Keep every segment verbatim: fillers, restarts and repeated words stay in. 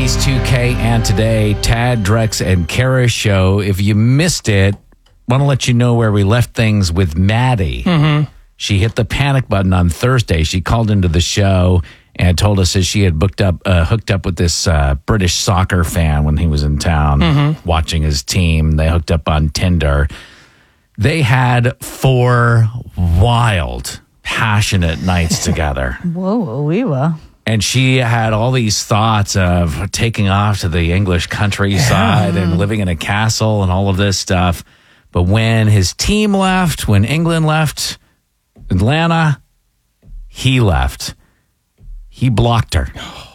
nineties two K and Today, Tad, Drex, and Kara show. If you missed it, want to let you know where we left things with Maddie. Mm-hmm. She hit the panic button on Thursday. She called into the show and told us that she had booked up, uh, hooked up with this uh, British soccer fan when he was in town mm-hmm. watching his team. They hooked up on Tinder. They had four wild, passionate nights together. Whoa, we were. And she had all these thoughts of taking off to the English countryside and living in a castle and all of this stuff. But when his team left, when England left Atlanta, he left. He blocked her.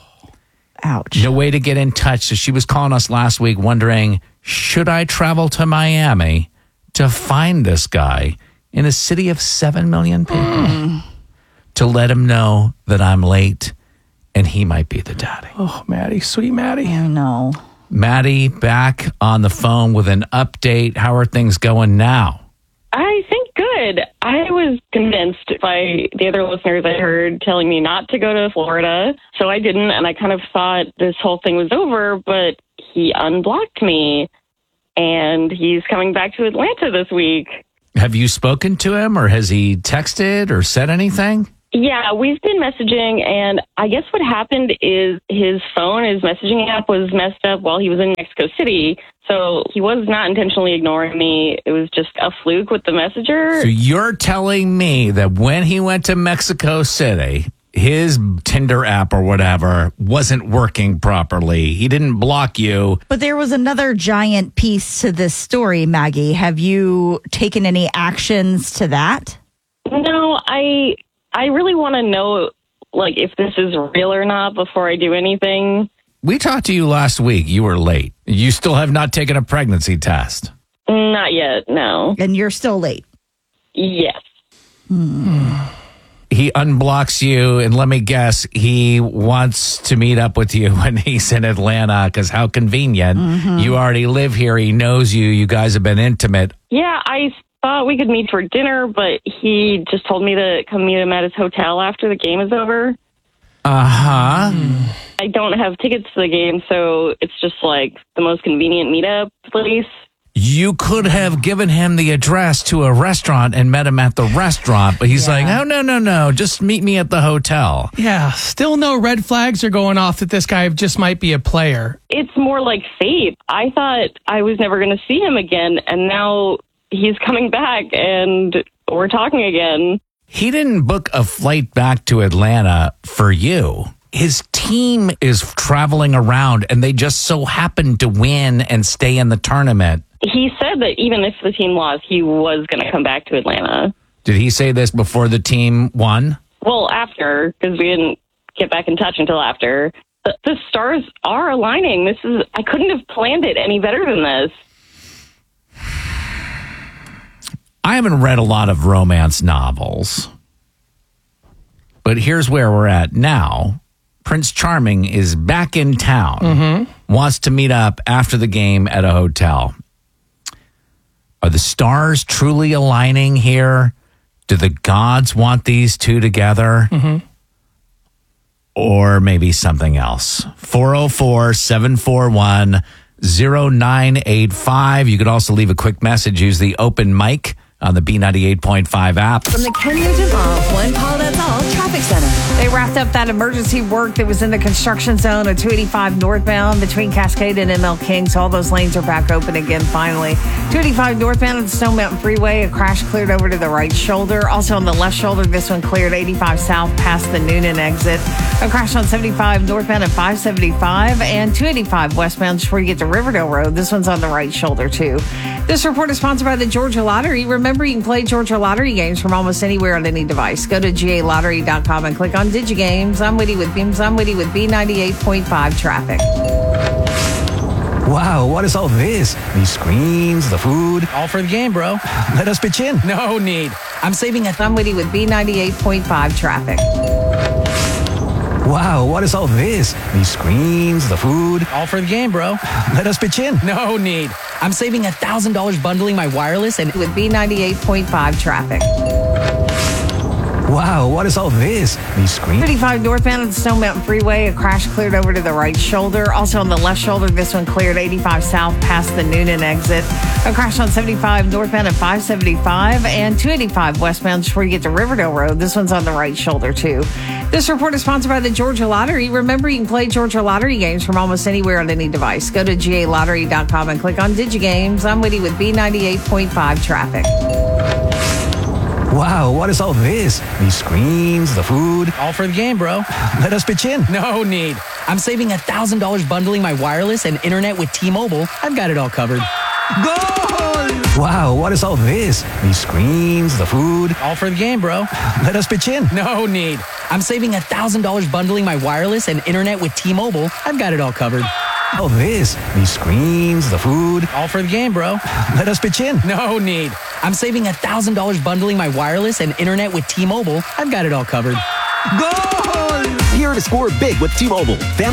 Ouch. No way to get in touch. So she was calling us last week wondering, should I travel to Miami to find this guy in a city of seven million people mm. to let him know that I'm late and he might be the daddy? Oh, Maddie, sweet Maddie. I know. Maddie, back on the phone with an update. How are things going now? I think good. I was convinced by the other listeners I heard telling me not to go to Florida, so I didn't, and I kind of thought this whole thing was over, but he unblocked me, and he's coming back to Atlanta this week. Have you spoken to him, or has he texted or said anything? Yeah, we've been messaging, and I guess what happened is his phone, his messaging app was messed up while he was in Mexico City, so he was not intentionally ignoring me. It was just a fluke with the messenger. So you're telling me that when he went to Mexico City, his Tinder app or whatever wasn't working properly. He didn't block you. But there was another giant piece to this story, Maggie. Have you taken any actions to that? No, I... I really want to know, like, if this is real or not before I do anything. We talked to you last week. You were late. You still have not taken a pregnancy test. Not yet, no. And you're still late. Yes. Hmm. He unblocks you, and let me guess, he wants to meet up with you when he's in Atlanta, because how convenient. Mm-hmm. You already live here. He knows you. You guys have been intimate. Yeah, I thought we could meet for dinner, but he just told me to come meet him at his hotel after the game is over. Uh-huh. Mm. I don't have tickets to the game, so it's just like the most convenient meetup place. You could have given him the address to a restaurant and met him at the restaurant, but he's yeah. like, oh, no, no, no, just meet me at the hotel. Yeah, still no red flags are going off that this guy just might be a player. It's more like fate. I thought I was never going to see him again, and now he's coming back, and we're talking again. He didn't book a flight back to Atlanta for you. His team is traveling around, and they just so happened to win and stay in the tournament. He said that even if the team lost, he was going to come back to Atlanta. Did he say this before the team won? Well, after, because we didn't get back in touch until after. The, the stars are aligning. This is I couldn't have planned it any better than this. I haven't read a lot of romance novels, but here's where we're at now. Prince Charming is back in town, mm-hmm. wants to meet up after the game at a hotel. Are the stars truly aligning here? Do the gods want these two together? Mm-hmm. Or maybe something else? four oh four, seven four one, oh nine eight five. You could also leave a quick message. Use the open mic on the B ninety-eight point five app. From the Ken Nugent Off One Call That's All Traffic Center. They wrapped up that emergency work that was in the construction zone of two eighty-five northbound between Cascade and M L King. So all those lanes are back open again finally. two eighty-five northbound at the Stone Mountain Freeway. A crash cleared over to the right shoulder. Also on the left shoulder, this one cleared eighty-five south past the Noonan exit. A crash on seventy-five northbound at five seventy-five and two eighty-five westbound just before you get to Riverdale Road. This one's on the right shoulder too. This report is sponsored by the Georgia Lottery. Remember, you can play Georgia Lottery games from almost anywhere on any device. Go to G A lottery dot com and click on DigiGames. I'm Witty with Beams. I'm Witty with B ninety-eight point five traffic. Wow, what is all this? These screens, the food. All for the game, bro. Let us pitch in. No need. I'm saving a... I'm Witty with B ninety-eight point five traffic. Wow, what is all this? These screens, the food. All for the game, bro. Let us pitch in. No need. I'm saving one thousand dollars bundling my wireless and... With B ninety-eight point five traffic. Wow, what is all this? These screens. thirty-five northbound on the Stone Mountain Freeway. A crash cleared over to the right shoulder. Also on the left shoulder, this one cleared eighty-five south past the Noonan exit. A crash on seventy-five northbound at five seventy-five and two eighty-five westbound just before you get to Riverdale Road. This one's on the right shoulder, too. This report is sponsored by the Georgia Lottery. Remember, you can play Georgia Lottery games from almost anywhere on any device. Go to G A lottery dot com and click on DigiGames. I'm Woody with B ninety-eight point five traffic. Wow, what is all this? These screens, the food. All for the game, bro. Let us pitch in. No need. I'm saving one thousand dollars bundling my wireless and internet with T-Mobile. I've got it all covered. Wow, what is all this? These screens, the food. All for the game, bro. Let us pitch in. No need. I'm saving one thousand dollars bundling my wireless and internet with T-Mobile. I've got it all covered. All this. These screens, the food. All for the game, bro. Let us pitch in. No need. I'm saving one thousand dollars bundling my wireless and internet with T-Mobile. I've got it all covered. Here to score big with T-Mobile.